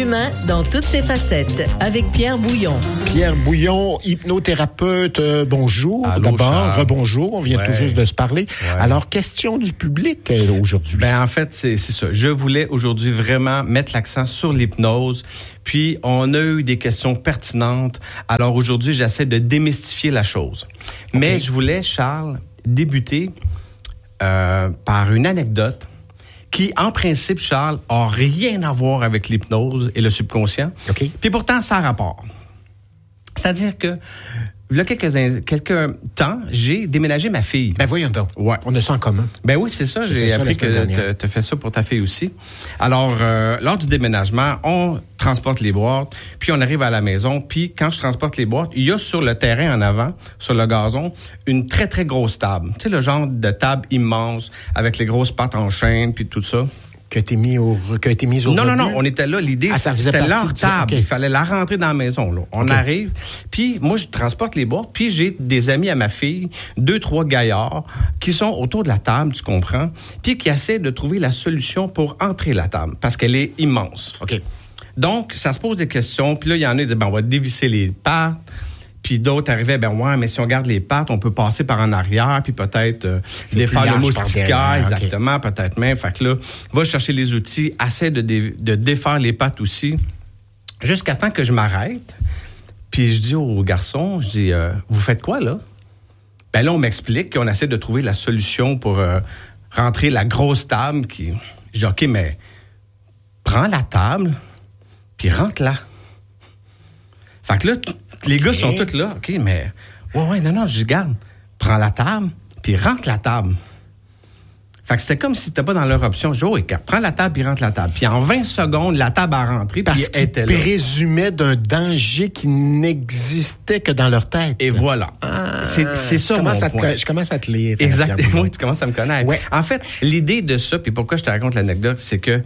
l'humain dans toutes ses facettes avec Pierre Bouillon. Pierre Bouillon, hypnothérapeute, bonjour. Allô, d'abord, Charles. rebonjour, on vient tout juste de se parler. Ouais. Alors, question du public aujourd'hui. En fait, c'est ça. Je voulais aujourd'hui vraiment mettre l'accent sur l'hypnose. Puis, on a eu des questions pertinentes. Alors, aujourd'hui, j'essaie de démystifier la chose. Mais je voulais, Charles, débuter par une anecdote qui, en principe, Charles, a rien à voir avec l'hypnose et le subconscient. OK. Puis pourtant, ça a rapport. C'est-à-dire que, il y a quelques temps, j'ai déménagé ma fille. Ben voyons donc. Ouais. On a ça en commun. Ben oui, c'est ça. J'ai appris que tu as fait ça pour ta fille aussi. Alors, lors du déménagement, on transporte les boîtes, puis on arrive à la maison. Puis quand je transporte les boîtes, il y a sur le terrain en avant, sur le gazon, une très, très grosse table. Tu sais, le genre de table immense, avec les grosses pattes en chaîne, puis tout ça. Que t'es mise au Non, on était là. L'idée, c'était leur table. Okay. Il fallait la rentrer dans la maison. Là. On arrive, puis moi, je transporte les boîtes, puis j'ai des amis à ma fille, 2-3 gaillards, qui sont autour de la table, tu comprends, puis qui essaient de trouver la solution pour entrer la table, parce qu'elle est immense. OK. Donc, ça se pose des questions, puis là, il y en a qui disent, on va dévisser les pattes. Puis d'autres arrivaient, mais si on garde les pattes, on peut passer par en arrière, puis peut-être défaire le moustiquaire, exactement, okay. Peut-être même. Fait que là, va chercher les outils, essaie de défaire les pattes aussi, jusqu'à temps que je m'arrête. Puis je dis au garçon, vous faites quoi, là? Ben là, on m'explique qu'on essaie de trouver la solution pour rentrer la grosse table. Je dis, OK, mais prends la table, puis rentre-la. Fait que là, les gars sont tous là. OK, mais... non, je garde. Prends la table, puis rentre la table. Fait que c'était comme si c'était pas dans leur option. Je dis, prends la table, puis rentre la table. Puis en 20 secondes, la table a rentré, puis elle était là. Parce qu'ils présumaient d'un danger qui n'existait que dans leur tête. Et voilà. C'est ça, mon point. Je commence à te lire. Exactement. Oui, tu commences à me connaître. Ouais. En fait, l'idée de ça, puis pourquoi je te raconte l'anecdote, c'est que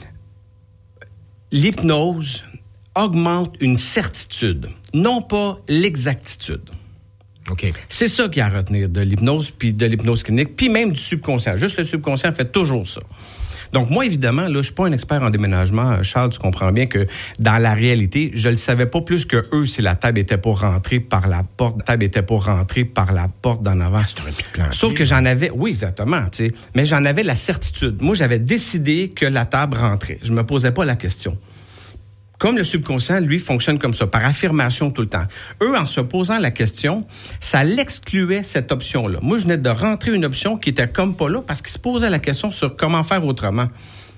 l'hypnose augmente une certitude, non pas l'exactitude. OK. C'est ça qu'il y a à retenir de l'hypnose, puis de l'hypnose clinique, puis même du subconscient. Juste le subconscient fait toujours ça. Donc, moi, évidemment, là, je suis pas un expert en déménagement. Charles, tu comprends bien que dans la réalité, je le savais pas plus que eux si la table était pour rentrer par la porte. La table était pour rentrer par la porte d'en avant. Sauf que j'en avais, oui, exactement, tu sais, mais j'en avais la certitude. Moi, j'avais décidé que la table rentrait. Je me posais pas la question. Comme le subconscient, lui, fonctionne comme ça, par affirmation tout le temps. Eux, en se posant la question, ça l'excluait, cette option-là. Moi, je venais de rentrer une option qui était comme pas là parce qu'ils se posaient la question sur comment faire autrement.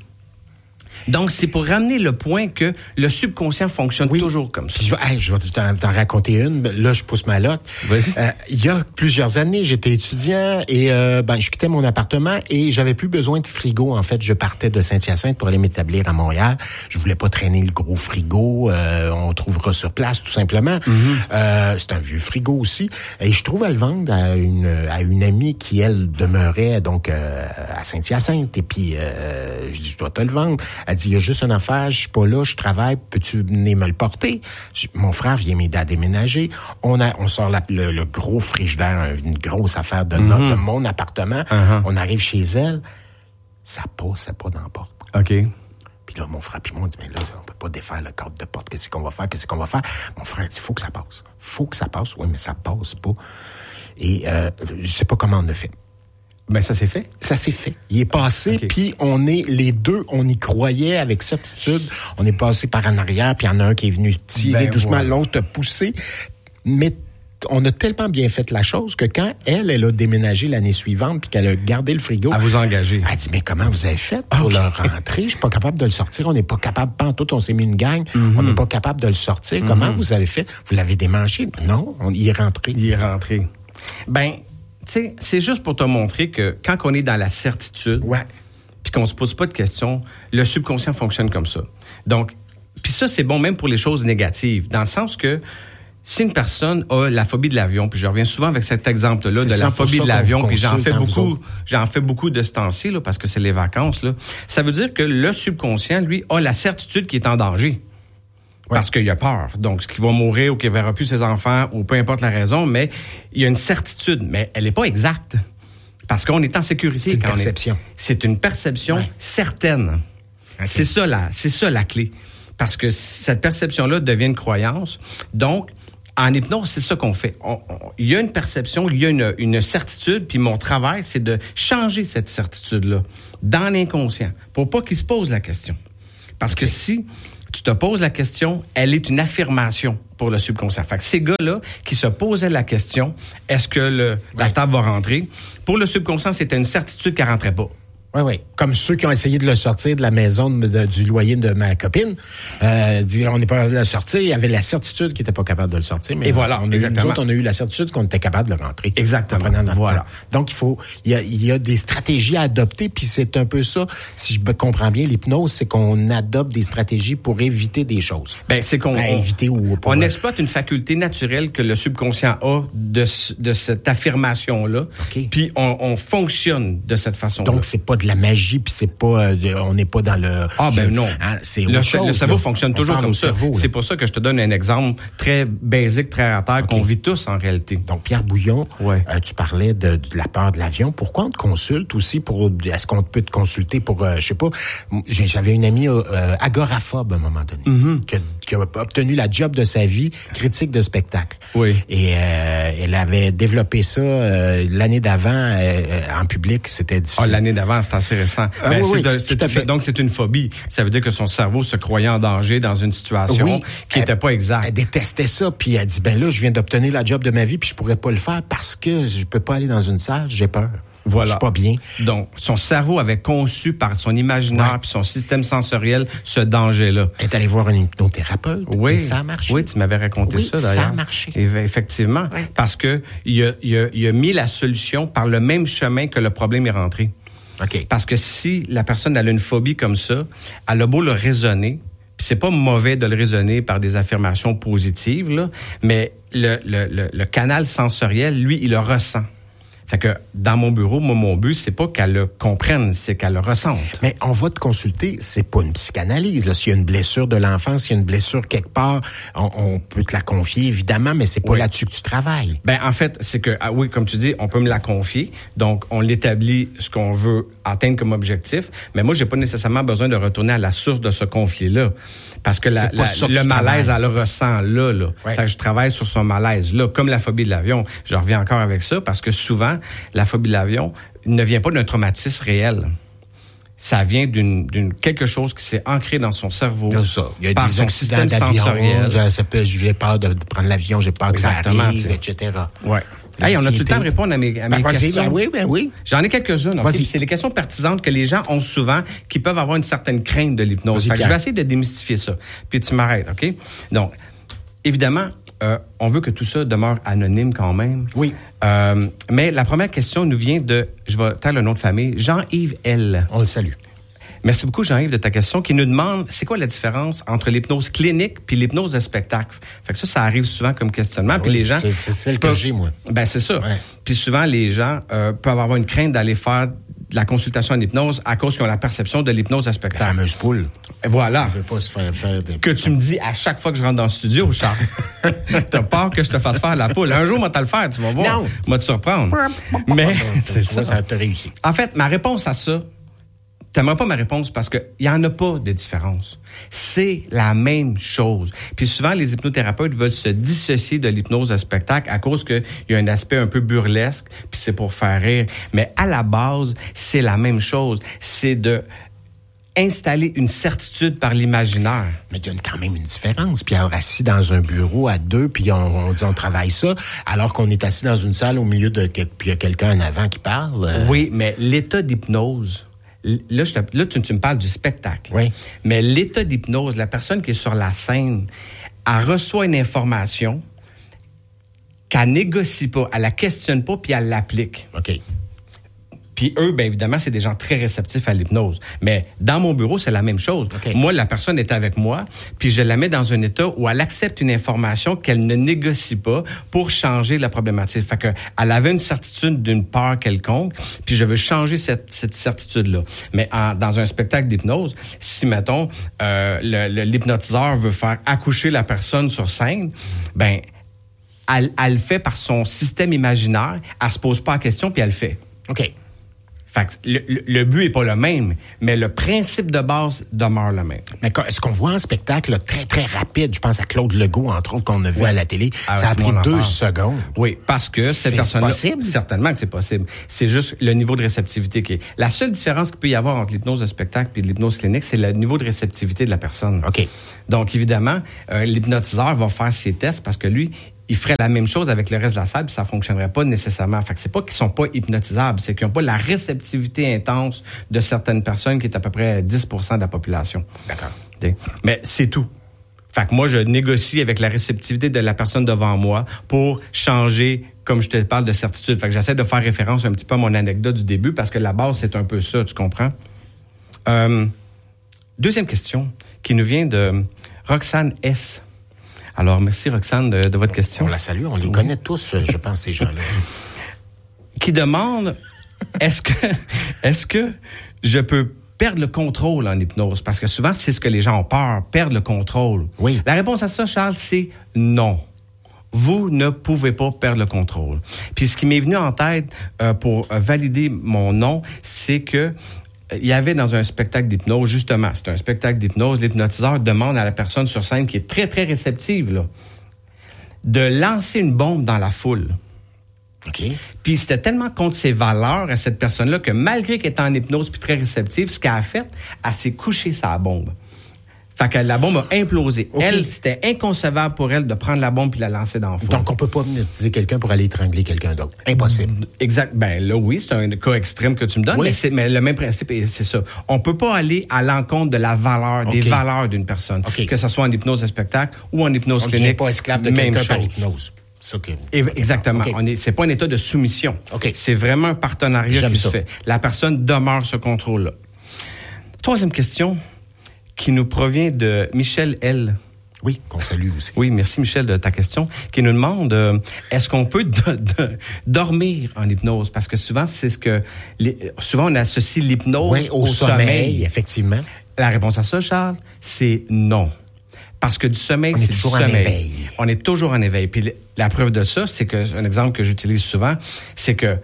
Donc, c'est pour ramener le point que le subconscient fonctionne toujours comme ça. Je vais t'en raconter une. Là, je pousse ma loque. Vas-y. Il y a plusieurs années, j'étais étudiant et je quittais mon appartement et j'avais plus besoin de frigo. En fait, je partais de Saint-Hyacinthe pour aller m'établir à Montréal. Je voulais pas traîner le gros frigo. On trouvera sur place, tout simplement. Mm-hmm. C'est un vieux frigo aussi. Et je trouve à le vendre à une amie qui, elle, demeurait donc à Saint-Hyacinthe. Et puis, je dis, je dois te le vendre. Elle dit, il y a juste une affaire, je suis pas là, je travaille, peux-tu venir me le porter? Mon frère vient m'aider à déménager. On sort le gros frigidaire, une grosse affaire de mon appartement. Uh-huh. On arrive chez elle, ça passait pas dans la porte. OK. Puis là, mon frère puis moi, on dit, mais là, on peut pas défaire le cadre de porte. Qu'est-ce qu'on va faire? Mon frère dit, faut que ça passe. Oui, mais ça passe pas. Et je sais pas comment on a fait. Ben, ça s'est fait. Ça s'est fait. Il est passé, puis les deux, on y croyait avec certitude. On est passé par en arrière, puis il y en a un qui est venu tirer doucement, l'autre a poussé. Mais on a tellement bien fait la chose que quand elle a déménagé l'année suivante, puis qu'elle a gardé le frigo... À vous engager. Elle dit, mais comment vous avez fait pour le rentrer? Je suis pas capable de le sortir. On n'est pas capable, pantoute, on s'est mis une gang. Mm-hmm. On n'est pas capable de le sortir. Mm-hmm. Comment vous avez fait? Vous l'avez démanché? Non, il est rentré. Ben... Tu sais, c'est juste pour te montrer que quand on est dans la certitude, puis qu'on se pose pas de questions, le subconscient fonctionne comme ça. Donc, puis ça, c'est bon même pour les choses négatives, dans le sens que si une personne a la phobie de l'avion, puis je reviens souvent avec cet exemple-là de la phobie de l'avion, puis j'en fais beaucoup de ce temps-ci, là, parce que c'est les vacances, là, ça veut dire que le subconscient, lui, a la certitude qu'il est en danger. Parce qu'il a peur. Donc, qu'il va mourir ou qu'il ne verra plus ses enfants ou peu importe la raison, mais il y a une certitude. Mais elle n'est pas exacte. Parce qu'on est en sécurité. C'est une perception. C'est une perception certaine. Okay. C'est ça la clé. Parce que cette perception-là devient une croyance. Donc, en hypnose, c'est ça qu'on fait. Il y a une perception, il y a une certitude, puis mon travail, c'est de changer cette certitude-là dans l'inconscient pour pas qu'il se pose la question. Parce que si tu te poses la question, elle est une affirmation pour le subconscient. Fait que ces gars-là qui se posaient la question, est-ce que la table va rentrer? Pour le subconscient, c'était une certitude qu'elle rentrait pas. Oui. Comme ceux qui ont essayé de le sortir de la maison du loyer de ma copine. On n'est pas capable de le sortir. Il y avait la certitude qu'il n'était pas capable de le sortir. Mais et voilà, nous autres, on a eu la certitude qu'on était capable de le rentrer. Exactement. En prenant notre voilà. temps. Donc, il y a des stratégies à adopter. Puis c'est un peu ça, si je comprends bien, l'hypnose, c'est qu'on adopte des stratégies pour éviter des choses. Ben, c'est qu'on éviter ou on exploite une faculté naturelle que le subconscient a de cette affirmation-là. Okay. Puis on fonctionne de cette façon-là. Donc, c'est pas de la magie, puis c'est pas, on n'est pas dans le... non. Hein, c'est le cerveau fonctionne toujours comme ça. Cerveau, c'est pour ça que je te donne un exemple très basique, très à terre, qu'on vit tous en réalité. Donc, Pierre Bouillon, tu parlais de la peur de l'avion. Pourquoi on te consulte aussi est-ce qu'on peut te consulter pour, je sais pas, j'avais une amie agoraphobe à un moment donné, qui a obtenu la job de sa vie, critique de spectacle. Oui. Et elle avait développé ça l'année d'avant en public, c'était difficile. L'année d'avant, c'était assez récent. Donc, c'est une phobie. Ça veut dire que son cerveau se croyait en danger dans une situation qui n'était pas exacte. Elle détestait ça, puis elle dit, là, je viens d'obtenir la job de ma vie, puis je pourrais pas le faire parce que je peux pas aller dans une salle, j'ai peur. Voilà. Je suis pas bien. Donc, son cerveau avait conçu par son imaginaire puis son système sensoriel ce danger-là. Elle est allée voir un hypnothérapeute. Oui. Et ça a marché. Oui, tu m'avais raconté ça d'ailleurs. Ça a marché. Et effectivement. Oui. Parce que il a mis la solution par le même chemin que le problème est rentré. OK. Parce que si la personne elle a une phobie comme ça, elle a beau le raisonner, puis c'est pas mauvais de le raisonner par des affirmations positives, là, mais le canal sensoriel, lui, il le ressent. Fait que dans mon bureau, moi, mon but, c'est pas qu'elle le comprenne, c'est qu'elle le ressente. Mais on va te consulter, c'est pas une psychanalyse. Là. S'il y a une blessure de l'enfance, s'il y a une blessure quelque part, on peut te la confier, évidemment, mais c'est pas là-dessus que tu travailles. Ben en fait, c'est que, oui, comme tu dis, on peut me la confier. Donc, on l'établit ce qu'on veut atteindre comme objectif. Mais moi, j'ai pas nécessairement besoin de retourner à la source de ce conflit-là. Parce que le malaise, elle le ressent là. Ouais. Fait que je travaille sur son malaise là. Comme la phobie de l'avion. Je reviens encore avec ça parce que souvent, la phobie de l'avion ne vient pas d'un traumatisme réel. Ça vient d'une quelque chose qui s'est ancré dans son cerveau. C'est ça. Il y a par des son accidents système d'avion. sensoriel. J'ai peur de prendre l'avion, j'ai peur que ça arrive, etc. Ouais. Hey, on a-tu le temps de répondre à mes questions? Oui. J'en ai quelques-unes. Okay? C'est des questions pertinentes que les gens ont souvent, qui peuvent avoir une certaine crainte de l'hypnose. Fait que je vais essayer de démystifier ça. Puis tu m'arrêtes, OK? Donc, évidemment, on veut que tout ça demeure anonyme quand même. Oui. Mais la première question nous vient je vais taire le nom de famille, Jean-Yves L. On le salue. Merci beaucoup, Jean-Yves, de ta question, qui nous demande c'est quoi la différence entre l'hypnose clinique puis l'hypnose de spectacle. Fait que ça arrive souvent comme questionnement. Puis les gens, c'est celle que j'ai, moi. Ben c'est ça. Ouais. Puis souvent, les gens peuvent avoir une crainte d'aller faire de la consultation en hypnose à cause qu'ils ont la perception de l'hypnose de spectacle. La fameuse poule. Et voilà. Je veux pas se faire que tu me dis à chaque fois que je rentre dans le studio, Charles. T'as peur que je te fasse faire la poule. Un jour, moi, t'as le faire, tu vas voir. Non. Moi, te surprendre. Mais c'est ça. Ça te réussit. En fait, ma réponse à ça, t'aimerais pas ma réponse parce que il y en a pas de différence. C'est la même chose. Puis souvent, les hypnothérapeutes veulent se dissocier de l'hypnose de spectacle à cause qu'il y a un aspect un peu burlesque, puis c'est pour faire rire. Mais à la base, c'est la même chose. C'est de installer une certitude par l'imaginaire. Mais il y a quand même une différence. Pierre, assis dans un bureau à deux, puis on dit on travaille ça, alors qu'on est assis dans une salle au milieu puis il y a quelqu'un en avant qui parle. Oui, mais l'état d'hypnose... Là, tu me parles du spectacle. Oui. Mais l'état d'hypnose, la personne qui est sur la scène, elle reçoit une information qu'elle négocie pas, elle la questionne pas, puis elle l'applique. OK. Puis eux, bien évidemment, c'est des gens très réceptifs à l'hypnose. Mais dans mon bureau, c'est la même chose. Okay. Moi, la personne est avec moi, puis je la mets dans un état où elle accepte une information qu'elle ne négocie pas pour changer la problématique. Fait que elle avait une certitude d'une peur quelconque, puis je veux changer cette certitude-là. Mais dans un spectacle d'hypnose, si, mettons, l'hypnotiseur veut faire accoucher la personne sur scène, ben elle le fait par son système imaginaire, elle se pose pas la question, puis elle le fait. OK. Fait que le but est pas le même, mais le principe de base demeure le même. Mais est-ce qu'on voit un spectacle là, très, très rapide? Je pense à Claude Legault, entre autres, qu'on a vu à la télé. Ça a pris 2 secondes. Oui, parce que cette personne-là... C'est possible? Certainement que c'est possible. C'est juste le niveau de réceptivité qui est... La seule différence qu'il peut y avoir entre l'hypnose de spectacle et l'hypnose clinique, c'est le niveau de réceptivité de la personne. OK. Donc, évidemment, l'hypnotiseur va faire ses tests parce que lui... il ferait la même chose avec le reste de la salle, puis ça fonctionnerait pas nécessairement. Fait que c'est pas qu'ils sont pas hypnotisables, c'est qu'ils n'ont pas la réceptivité intense de certaines personnes qui est à peu près 10% de la population. D'accord. Mais c'est tout. Fait que moi, je négocie avec la réceptivité de la personne devant moi pour changer, comme je te parle, de certitude. Fait que j'essaie de faire référence un petit peu à mon anecdote du début parce que la base, c'est un peu ça, tu comprends? Deuxième question qui nous vient de Roxane S. Alors, merci Roxane de votre question. On la salue, on les connaît tous, je pense, ces gens-là. Qui demande, est-ce que je peux perdre le contrôle en hypnose? Parce que souvent, c'est ce que les gens ont peur, perdre le contrôle. Oui. La réponse à ça, Charles, c'est non. Vous ne pouvez pas perdre le contrôle. Puis ce qui m'est venu en tête pour valider mon non, c'est que il y avait dans un spectacle d'hypnose, justement, c'est un spectacle d'hypnose, l'hypnotiseur demande à la personne sur scène qui est très, très réceptive, là, de lancer une bombe dans la foule. OK. Puis c'était tellement contre ses valeurs à cette personne-là que malgré qu'elle était en hypnose puis très réceptive, ce qu'elle a fait, elle s'est couchée sa bombe. Fait que la bombe a implosé. Okay. Elle, c'était inconcevable pour elle de prendre la bombe puis la lancer dans le four. Donc, on peut pas hypnotiser quelqu'un pour aller étrangler quelqu'un d'autre. Impossible. Exact. Ben là, oui, c'est un cas extrême que tu me donnes, oui. mais le même principe, c'est ça. On peut pas aller à l'encontre de la valeur, des valeurs d'une personne. Okay. Que ce soit en hypnose de spectacle ou en hypnose clinique. On n'est pas esclave de quelqu'un par hypnose. Exactement. Okay. C'est pas un état de soumission. Okay. C'est vraiment un partenariat qui se fait. La personne demeure ce contrôle-là. Troisième question, qui nous provient de Michel L. Oui, qu'on salue aussi. Oui, merci Michel de ta question, qui nous demande est-ce qu'on peut dormir en hypnose? Parce que souvent, c'est ce que... souvent, on associe l'hypnose au sommeil, effectivement. La réponse à ça, Charles, c'est non. Parce que du sommeil, c'est du sommeil. Éveil. On est toujours en éveil. Puis la preuve de ça, c'est que un exemple que j'utilise souvent, c'est que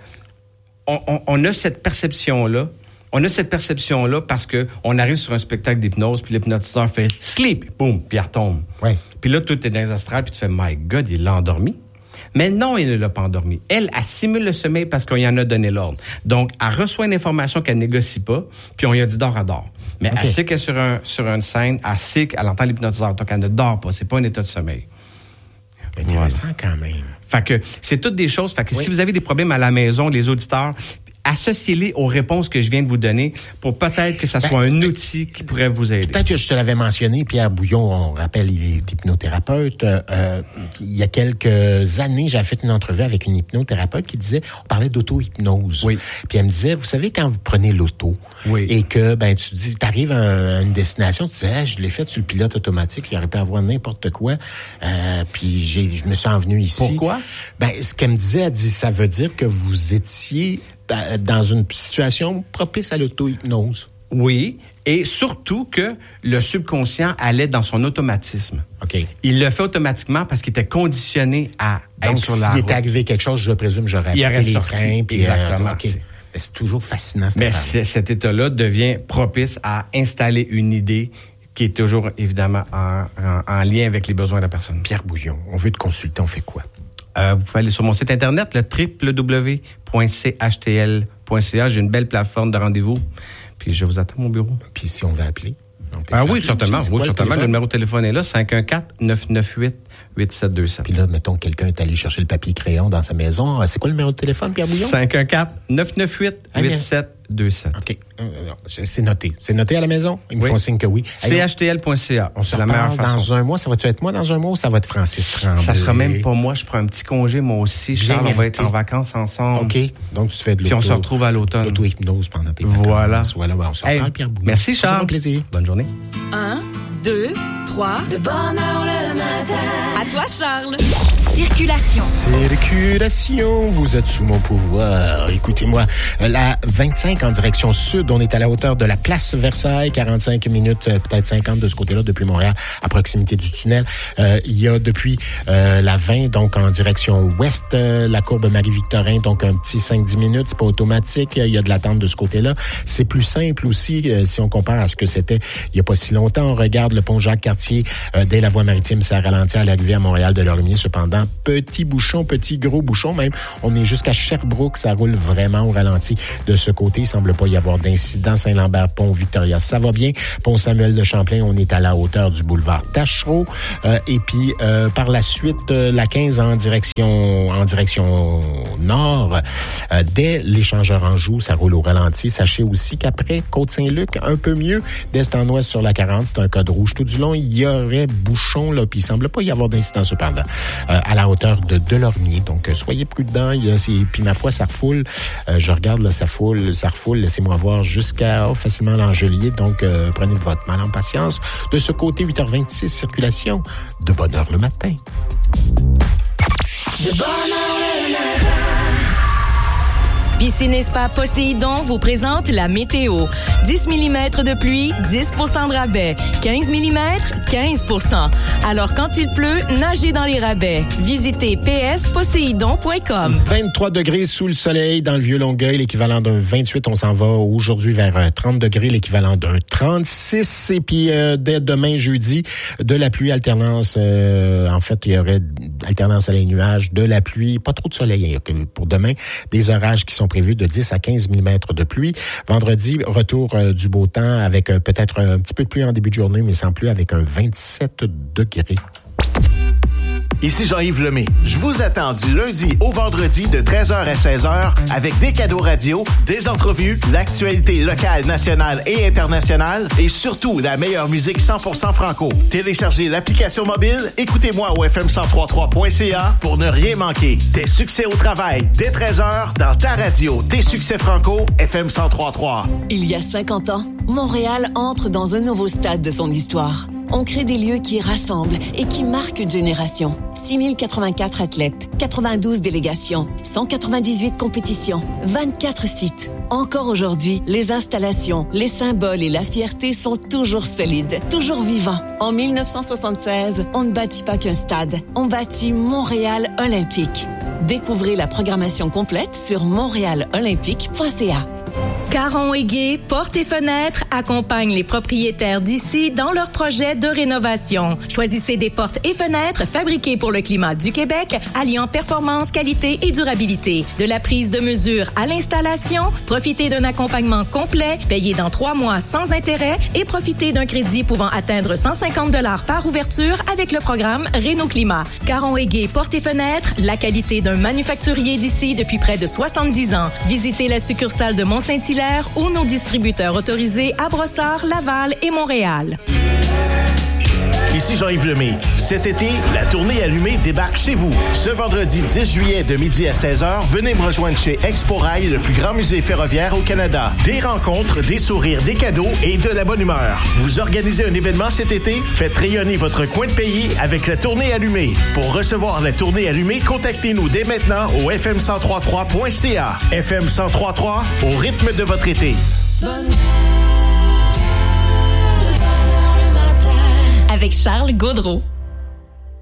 on a cette perception-là. On a cette perception-là parce que on arrive sur un spectacle d'hypnose, puis l'hypnotiseur fait « sleep », boum, puis il retombe. Ouais. Puis là, tout est dans les astrales, puis tu fais « my God, il l'a endormi ». Mais non, il ne l'a pas endormi. Elle simule le sommeil parce qu'on y en a donné l'ordre. Donc, elle reçoit une information qu'elle négocie pas, puis on lui a dit « dors à dors ». Mais elle sait qu'elle est sur une scène, elle sait qu'elle entend l'hypnotiseur, donc elle ne dort pas, c'est pas un état de sommeil. Intéressant quand même. Fait que c'est toutes des choses. Fait que si vous avez des problèmes à la maison, les auditeurs, associez-les aux réponses que je viens de vous donner pour peut-être que ça soit un outil qui pourrait vous aider. Peut-être que je te l'avais mentionné, Pierre Bouillon, on rappelle, il est hypnothérapeute. Il y a quelques années, j'avais fait une entrevue avec une hypnothérapeute qui disait, on parlait d'auto-hypnose. Oui. Puis elle me disait, vous savez, quand vous prenez l'auto et que tu dis, t'arrives à une destination, tu dis, je l'ai fait sur le pilote automatique, il aurait pu avoir n'importe quoi. Puis je me suis envenu ici. Pourquoi? Ce qu'elle me disait, elle dit, ça veut dire que vous étiez dans une situation propice à l'auto-hypnose. Oui, et surtout que le subconscient allait dans son automatisme. OK. Il le fait automatiquement parce qu'il était conditionné à être sur la route. Donc, s'il était arrivé quelque chose, je présume, j'aurais appliqué les freins. Puis, exactement. Mais c'est toujours fascinant. Mais cet état-là devient propice à installer une idée qui est toujours, évidemment, en lien avec les besoins de la personne. Pierre Bouillon, on veut te consulter, on fait quoi? Vous pouvez aller sur mon site Internet, le www.chtl.ca. J'ai une belle plateforme de rendez-vous. Puis je vous attends à mon bureau. Puis si on veut appeler? Oui, certainement. Le numéro de téléphone est là, 514-998-8727. Puis là, mettons, quelqu'un est allé chercher le papier crayon dans sa maison. C'est quoi le numéro de téléphone, Pierre Bouillon? 514-998-8727. OK. C'est noté. C'est noté à la maison? Ils me font signe que oui. CHTL.ca. On se reparle dans un mois. Ça va-tu être moi dans un mois ou ça va être Francis Tremblay? Ça sera même pas moi. Je prends un petit congé, moi aussi. Charles, on va être en vacances ensemble. OK. Donc, tu te fais de l'auto. Puis on se retrouve à l'automne. L'auto-hypnose pendant tes vacances. Voilà. On se reparle, Pierre Bouillon. Merci, Charles. C'est un plaisir. Bonne journée. 1, 2, 3. De bonne heure le matin. À toi, Charles. Circulation. Circulation, vous êtes sous mon pouvoir. Écoutez-moi, la 25 en direction sud, on est à la hauteur de la place Versailles, 45 minutes, peut-être 50 de ce côté-là, depuis Montréal, à proximité du tunnel. Il y a depuis la 20, donc en direction ouest, la courbe Marie-Victorin, donc un petit 5-10 minutes, c'est pas automatique, il y a de l'attente de ce côté-là. C'est plus simple aussi, si on compare à ce que c'était il y a pas si longtemps. On regarde le pont Jacques-Cartier, dès la voie maritime, ça ralentit à l'arrivée à Montréal de Lorimier. Cependant, petit bouchon, petit gros bouchon même. On est jusqu'à Sherbrooke, ça roule vraiment au ralenti de ce côté. Il semble pas y avoir d'incident. Saint-Lambert, pont Victoria, ça va bien. Pont Samuel de Champlain, on est à la hauteur du boulevard Taschereau. Et puis, par la suite, la 15 en direction nord, dès l'échangeur Anjou, ça roule au ralenti. Sachez aussi qu'après Côte-Saint-Luc, un peu mieux, d'est en ouest sur la 40, c'est un code rouge. Tout du long, il y aurait bouchon, là, puis il semble pas y avoir d'incident cependant, à la hauteur de Delormier. Donc, soyez prudents. Puis ma foi, ça refoule. Je regarde, là, ça refoule. Laissez-moi voir jusqu'à facilement l'Angelier. Donc, prenez votre mal en patience. De ce côté, 8h26, circulation. De bonne heure le matin. De bonne heure le matin. Piscine et Spa Poséidon vous présente la météo. 10 mm de pluie, 10 % de rabais. 15 mm, 15 %. Alors, quand il pleut, nagez dans les rabais. Visitez psposéidon.com. 23 degrés sous le soleil dans le Vieux-Longueuil, l'équivalent d'un 28. On s'en va aujourd'hui vers 30 degrés, l'équivalent d'un 36. Et puis, dès demain, jeudi, de la pluie, alternance. En fait, il y aurait alternance soleil-nuage, de la pluie, pas trop de soleil pour demain. Des orages qui sont prévus de 10 à 15 mm de pluie. Vendredi, retour du beau temps avec peut-être un petit peu de pluie en début de journée, mais sans pluie, avec un 27 degrés. Ici Jean-Yves Lemay. Je vous attends du lundi au vendredi de 13h à 16h avec des cadeaux radio, des entrevues, l'actualité locale, nationale et internationale et surtout la meilleure musique 100% franco. Téléchargez l'application mobile, écoutez-moi au fm1033.ca pour ne rien manquer. Des succès au travail, dès 13h dans ta radio, tes succès franco, FM 103.3. Il y a 50 ans, Montréal entre dans un nouveau stade de son histoire. On crée des lieux qui rassemblent et qui marquent une génération. 6084 athlètes, 92 délégations, 198 compétitions, 24 sites. Encore aujourd'hui, les installations, les symboles et la fierté sont toujours solides, toujours vivants. En 1976, on ne bâtit pas qu'un stade, on bâtit Montréal Olympique. Découvrez la programmation complète sur montréalolympique.ca. Caron et Gué, portes et fenêtres, accompagnent les propriétaires d'ici dans leurs projets de rénovation. Choisissez des portes et fenêtres fabriquées pour le climat du Québec, alliant performance, qualité et durabilité. De la prise de mesure à l'installation, profitez d'un accompagnement complet, payé dans 3 mois sans intérêt et profitez d'un crédit pouvant atteindre 150 $ par ouverture avec le programme Réno-Climat. Caron et Gué, portes et fenêtres, la qualité d'un manufacturier d'ici depuis près de 70 ans. Visitez la succursale de Mont-Saint-Hilaire ou nos distributeurs autorisés à Brossard, Laval et Montréal. Ici Jean-Yves Lemay. Cet été, la tournée allumée débarque chez vous. Ce vendredi 10 juillet de midi à 16h, venez me rejoindre chez Expo Rail, le plus grand musée ferroviaire au Canada. Des rencontres, des sourires, des cadeaux et de la bonne humeur. Vous organisez un événement cet été? Faites rayonner votre coin de pays avec la tournée allumée. Pour recevoir la tournée allumée, contactez-nous dès maintenant au fm1033.ca. FM 1033, au rythme de votre été. Avec Charles Gaudreau.